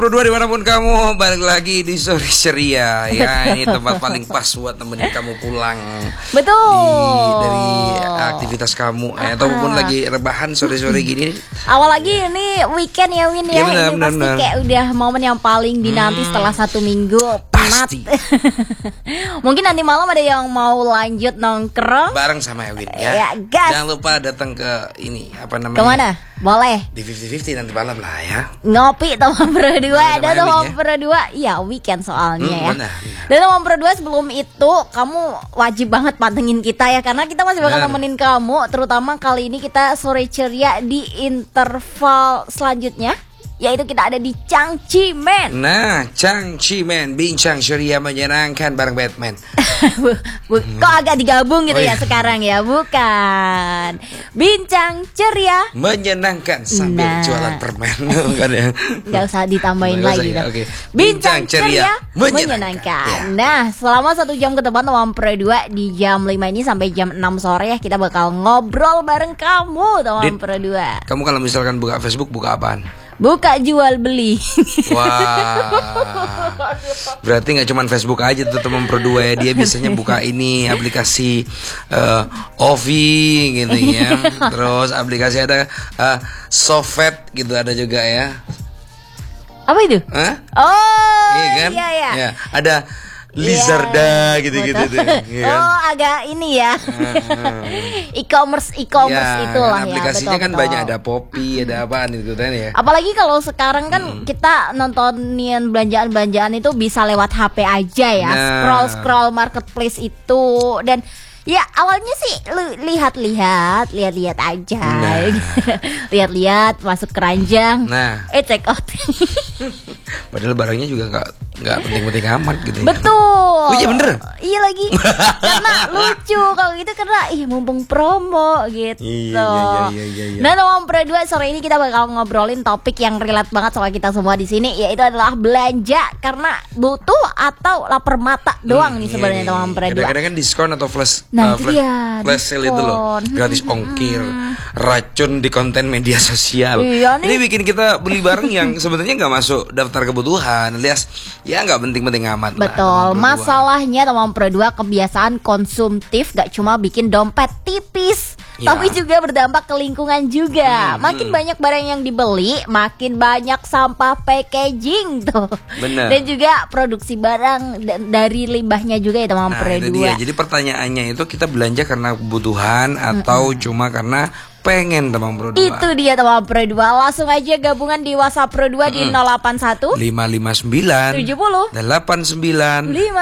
Pro 2 dimanapun kamu, balik lagi di Sore Ceria. Ya, ini tempat paling pas buat temenin kamu pulang. Betul. Dari aktivitas kamu ataupun lagi rebahan sore-sore gini. Awal lagi ini weekend ya Win ya. Iya, Ini pasti kayak udah momen yang paling dinanti setelah 1 minggu. Pasti. Mungkin nanti malam ada yang mau lanjut nongkrong Bareng sama Ewin ya. Ya, gas. Jangan lupa datang ke ini apa namanya? Kemana? Boleh Di 50-50 nanti malam lah ya. ngopi teman Pro 2. Ada Teman teman ya. Pro 2. Iya weekend soalnya ya. Benar. Dan teman Pro 2 sebelum itu kamu wajib banget pantengin kita ya, karena kita masih bakal Benar. nemenin kamu. Terutama kali ini kita Sore Ceria di interval selanjutnya, yaitu kita ada di Changchimen. Nah, Changchimen, bincang ceria menyenangkan bareng Batman. Kok agak digabung gitu Oh, ya iya. sekarang ya? Bukan. Bincang ceria. Menyenangkan sambil Nah. jualan permen. Kan ya. Nggak usah ditambahin Nggak usah lagi ya, dah. oke. Bincang ceria menyenangkan. menyenangkan. Nah, selama 1 jam ke depan teman Pro 2 di jam 5 ini sampai jam 6 sore ya, kita bakal ngobrol bareng kamu teman Dit. Pro 2. Kamu kalau misalkan buka Facebook, buka apaan? Buka jual beli. Wah, berarti nggak cuman Facebook aja tuh teman Pro 2 ya. Dia biasanya buka ini aplikasi Ovi gitu ya. Terus aplikasi ada Sofet gitu ada juga ya. Apa itu? Hah? Oh, Iya kan? iya ya. Ya, ada Lizarda gitu-gitu betul. tuh. Iya kan? Oh, agak ini ya. e-commerce Ya, itulah kan ya. aplikasinya Betul, kan betul. banyak, ada Poppy, ada apaan gitu kan ya. Apalagi kalau sekarang kan kita nontonin belanjaan-belanjaan itu bisa lewat HP aja ya. Nah. Scroll marketplace itu. Dan ya awalnya sih lihat-lihat aja. Nah. Lihat-lihat masuk keranjang. Nah, Check out. padahal barangnya juga nggak penting-penting amat gitu ya. Betul. Oh iya bener. Iya lagi. Karena lucu kalau gitu, karena mumpung promo gitu. Iya. Nah, teman Pro 2 sore ini kita bakal ngobrolin topik yang relate banget soal kita semua di sini, yaitu adalah belanja karena butuh atau lapar mata doang nih sebenarnya teman Pro 2. Kadang-kadang kan diskon atau flash Nah, itu dia, flash sale itu loh, diskon. gratis ongkir, racun di konten media sosial. Iya nih. Ini bikin kita beli barang yang sebenarnya nggak masuk daftar kebutuhan, alias ya nggak penting-penting amat. lah, Betul, teman Pro 2. masalahnya teman Pro 2 kebiasaan konsumtif gak cuma bikin dompet tipis, Ya. tapi juga berdampak ke lingkungan juga. Makin banyak barang yang dibeli, makin banyak sampah packaging tuh. Bener. Dan juga produksi barang dari limbahnya juga ya teman Nah, Pro itu 2. dia. Jadi pertanyaannya itu kita belanja karena kebutuhan atau cuma karena pengen teman Pro 2? Itu dia teman Pro 2. Langsung aja gabungan di WhatsApp Pro 2 di 081 559 70 89 5